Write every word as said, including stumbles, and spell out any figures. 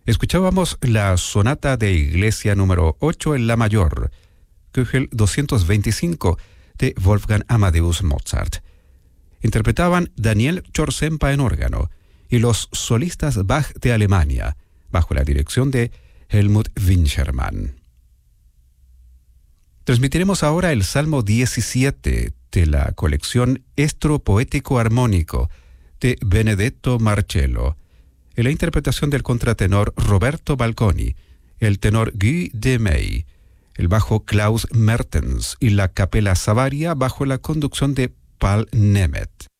Escuchábamos la sonata de iglesia número ocho en la mayor, Köchel doscientos veinticinco, de Wolfgang Amadeus Mozart. Interpretaban Daniel Chorsempa en órgano y los solistas Bach de Alemania, bajo la dirección de Helmut Winchermann. Transmitiremos ahora el Salmo diecisiete de la colección Estro Poético Armónico de Benedetto Marcello, en la interpretación del contratenor Roberto Balconi, el tenor Guy Demey, el bajo Klaus Mertens y la capela Savaria bajo la conducción de Paul Nemeth.